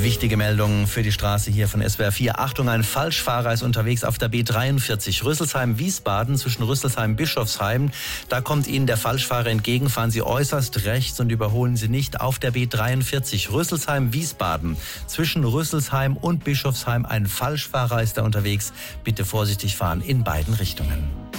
Wichtige Meldung für die Straße hier von SWR 4. Achtung, ein Falschfahrer ist unterwegs auf der B43 Rüsselsheim-Wiesbaden zwischen Rüsselsheim-Bischofsheim. Da kommt Ihnen der Falschfahrer entgegen. Fahren Sie äußerst rechts und überholen Sie nicht auf der B43 Rüsselsheim-Wiesbaden. Zwischen Rüsselsheim und Bischofsheim ein Falschfahrer ist da unterwegs. Bitte vorsichtig fahren in beiden Richtungen.